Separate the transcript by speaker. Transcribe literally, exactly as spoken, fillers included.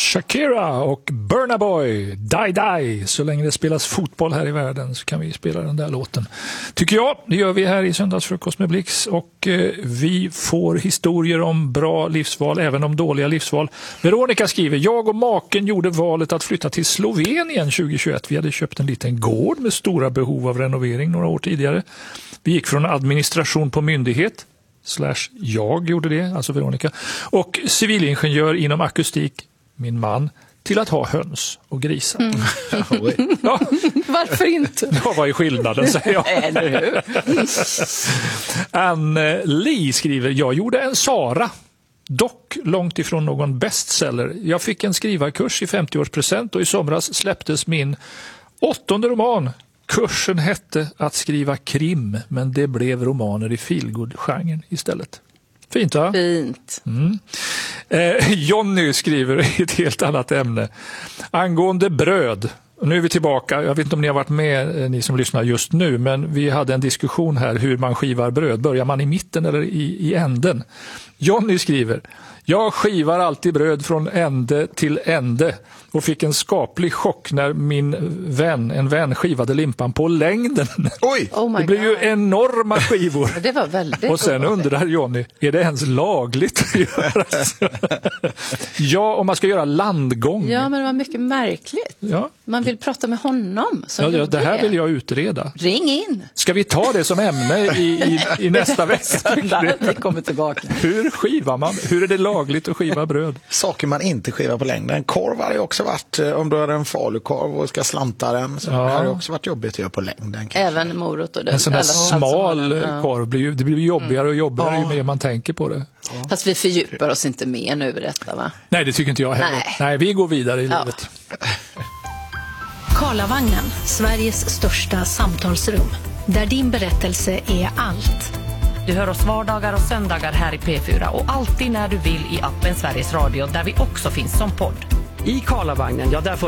Speaker 1: Shakira och Burna Boy, Die Die. Så länge det spelas fotboll här i världen så kan vi spela den där låten. Tycker jag, det gör vi här i Söndagsfrukost med Blix. Och eh, vi får historier om bra livsval, även om dåliga livsval. Veronica skriver, jag och maken gjorde valet att flytta till Slovenien tjugohundratjugoett. Vi hade köpt en liten gård med stora behov av renovering några år tidigare. Vi gick från administration på myndighet, slash jag gjorde det, alltså Veronica, och civilingenjör inom akustik, min man, till att ha höns och grisar. Mm. Ja.
Speaker 2: Varför inte?
Speaker 1: Ja, vad är skillnaden, säger jag. Anne Lee skriver, jag gjorde en Sara, dock långt ifrån någon bestseller. Jag fick en skrivarkurs i femtioårspresent och i somras släpptes min åttonde roman. Kursen hette att skriva krim, men det blev romaner i feelgood-genren istället. Fint, va?
Speaker 2: Fint.
Speaker 1: Mm. Eh, Jonny skriver i ett helt annat ämne. Angående bröd. Och nu är vi tillbaka. Jag vet inte om ni har varit med, ni som lyssnar just nu, men vi hade en diskussion här hur man skivar bröd. Börjar man i mitten eller i, i änden? Jonny skriver, jag skivar alltid bröd från ände till ände och fick en skaplig chock när min vän, en vän skivade limpan på längden.
Speaker 3: Oj!
Speaker 2: Oh my
Speaker 1: det blev
Speaker 2: God.
Speaker 1: ju enorma skivor.
Speaker 2: Det var väldigt
Speaker 1: och sen
Speaker 2: god.
Speaker 1: undrar Jonny, är det ens lagligt att göra? Ja, om man ska göra landgång.
Speaker 2: Ja, men det var mycket märkligt.
Speaker 1: Ja.
Speaker 2: Man vill prata med honom. Som
Speaker 1: Ja, ja,
Speaker 2: gjorde
Speaker 1: det här vill jag utreda.
Speaker 2: Ring in.
Speaker 1: Ska vi ta det som ämne i, i, i nästa vecka?
Speaker 2: Vi kommer tillbaka.
Speaker 1: Hur skivar man? Hur är det lagligt att skiva bröd?
Speaker 3: Saker man inte skivar på längden. Korv har ju också varit, om du har en falukorv och ska slanta den, så
Speaker 1: Ja.
Speaker 3: har det också varit jobbigt att göra på längden. Kanske.
Speaker 2: Även morot och det.
Speaker 1: En sån där
Speaker 2: Alla-
Speaker 1: smal
Speaker 2: allt som har-
Speaker 1: korv, blir ju, det blir ju jobbigare och jobbigare
Speaker 3: Mm.
Speaker 1: ju mer man tänker på det.
Speaker 2: ja. Fast vi fördjupar oss inte mer nu i detta, va?
Speaker 1: Nej, det tycker inte jag heller.
Speaker 2: Nej.
Speaker 1: Nej, vi går vidare i
Speaker 2: Ja.
Speaker 1: livet.
Speaker 4: Karlavagnen, Sveriges största samtalsrum. Där din berättelse är allt.
Speaker 5: Du hör oss vardagar och söndagar här i P fyra och alltid när du vill i appen Sveriges Radio, där vi också finns som podd.
Speaker 6: I Karlavagnen, ja, där får